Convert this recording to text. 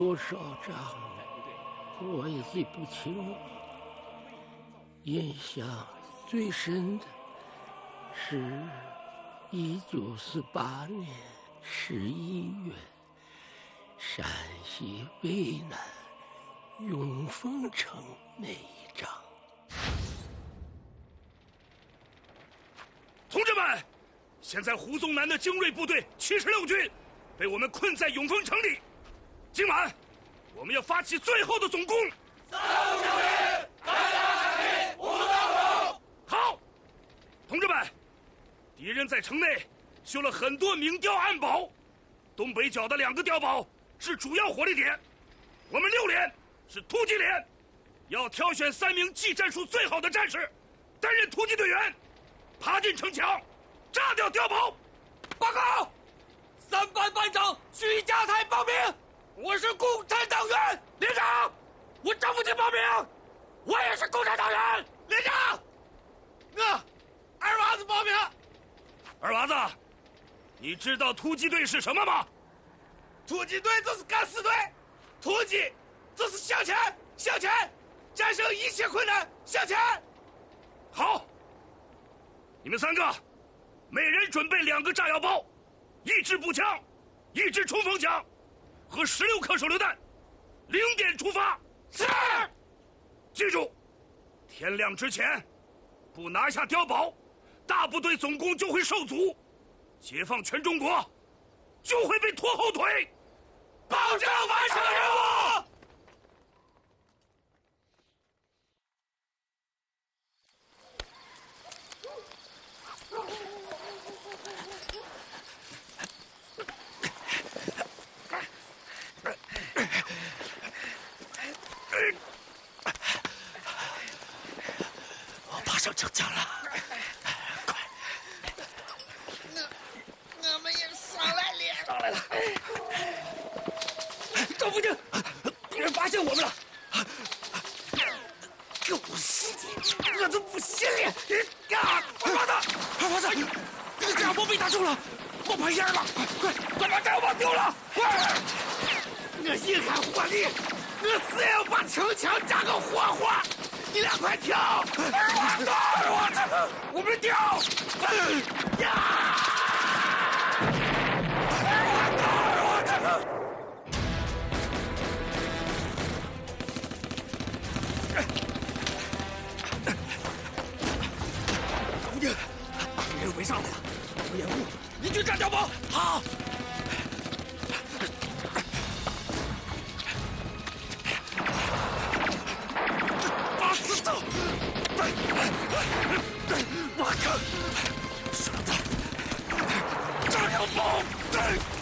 多少仗我也记不清了。印象最深的是1948年11月，陕西渭南永丰城那一仗。 同志们，现在胡宗南的精锐部队76军被我们困在永丰城里。今晚我们要发起最后的总攻。好，同志们，敌人在城内修了很多明碉暗堡，东北角的2个碉堡是主要火力点。我们6连是突击连，要挑选3名技战术最好的战士担任突击队员，爬进城墙，炸掉碉堡。报告，3班班长徐家才报名。我是共产党员连长，我张福清报名，我也是共产党员连长。我二娃子报名。二娃子，你知道突击队是什么吗？突击队就是敢死队，突击就是向前，向前，战胜一切困难，向前。好，你们3个，每人准备2个炸药包，1支步枪，1支冲锋枪。和16颗手榴弹，0点出发。是。记住，天亮之前不拿下碉堡，大部队总攻就会受阻，解放全中国就会被拖后腿。保证完成任务。上城墙了，快！ 我们也上来了， 上来了！赵福清，敌人发现我们了！狗屎！我都不信了！二娃子，那个炸药包被打中了，冒白烟了！快把炸药包丢了！快！ 我一看火力，我死也要把城墙炸个活活！你俩快跳！ 我们跳！胡定，敌人围上来了，我掩护，你去炸碉堡。好。我靠！傻子，炸碉堡！